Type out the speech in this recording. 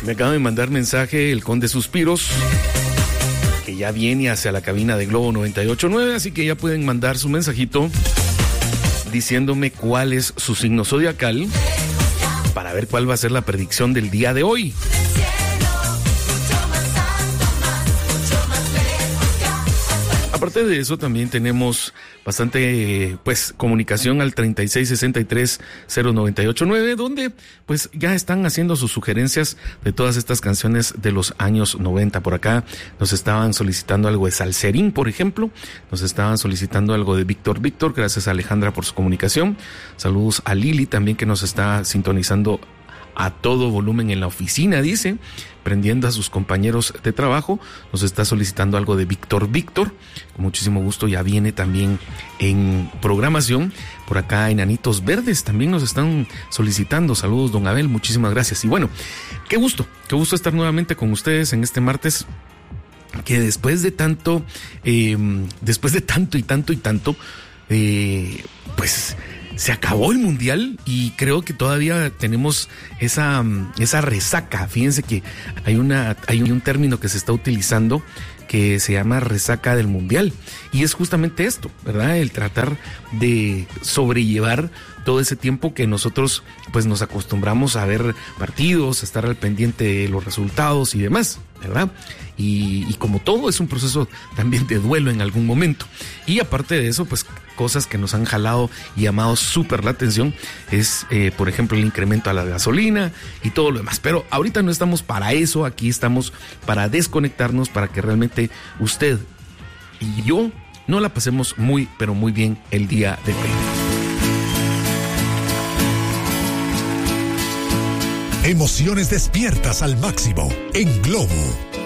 Me acaba de mandar mensaje el Conde Suspiros, que ya viene hacia la cabina de Globo 98.9, así que ya pueden mandar su mensajito diciéndome cuál es su signo zodiacal para ver cuál va a ser la predicción del día de hoy. Aparte de eso, también tenemos bastante comunicación al 3663-0989, donde pues ya están haciendo sus sugerencias de todas estas canciones de los años 90. Por acá nos estaban solicitando algo de Salserín, por ejemplo, nos estaban solicitando algo de Víctor Víctor, gracias a Alejandra por su comunicación. Saludos a Lili también, que nos está sintonizando a todo volumen en la oficina, dice, prendiendo a sus compañeros de trabajo. Nos está solicitando algo de Víctor Víctor, con muchísimo gusto, ya viene también en programación. Por acá Enanitos Verdes también nos están solicitando. Saludos, don Abel, muchísimas gracias. Y bueno, qué gusto estar nuevamente con ustedes en este martes, que después de tanto se acabó el mundial y creo que todavía tenemos esa resaca. Fíjense que hay un término que se está utilizando que se llama resaca del mundial, y es justamente esto, ¿verdad? El tratar de sobrellevar todo ese tiempo que nosotros pues nos acostumbramos a ver partidos, a estar al pendiente de los resultados y demás, ¿verdad? Y como todo es un proceso también de duelo en algún momento. Y aparte de eso, pues cosas que nos han jalado y llamado súper la atención es, por ejemplo, el incremento a la gasolina y todo lo demás. Pero ahorita no estamos para eso, aquí estamos para desconectarnos, para que realmente usted y yo no la pasemos muy, pero muy bien el día de hoy. Emociones despiertas al máximo en Globo